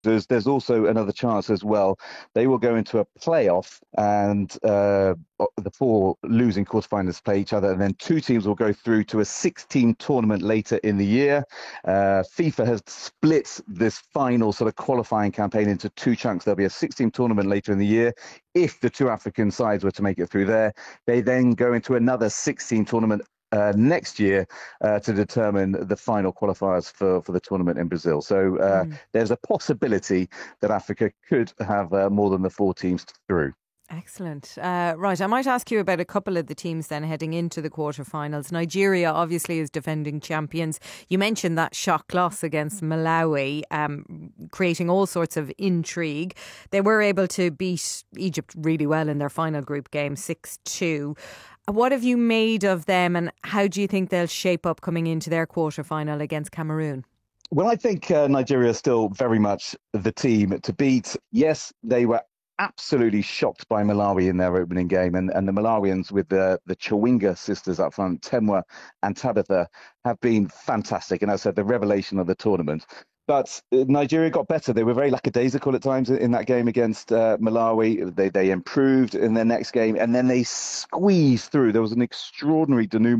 there's also another chance as well. They will go into a playoff, and the four losing quarterfinalists play each other, and then two teams will go through to a six-team tournament later in the year. FIFA has split this final sort of qualifying campaign into two chunks. There'll be a six-team tournament later in the year. If the two African sides were to make it through there, they then go into another 16 tournament next year to determine the final qualifiers for the tournament in Brazil. So there's a possibility that Africa could have more than the four teams through. Excellent. Right, I might ask you about a couple of the teams then heading into the quarterfinals. Nigeria obviously is defending champions. You mentioned that shock loss against Malawi, creating all sorts of intrigue. They were able to beat Egypt really well in their final group game, 6-2. What have you made of them, and how do you think they'll shape up coming into their quarterfinal against Cameroon? Well, I think Nigeria is still very much the team to beat. Yes, they were absolutely shocked by Malawi in their opening game, and the Malawians with the Chawinga sisters up front, Temwa and Tabitha, have been fantastic, and as I said, the revelation of the tournament. But Nigeria got better. They were very lackadaisical at times in that game against Malawi. They improved in their next game, and then they squeezed through. There was an extraordinary denouement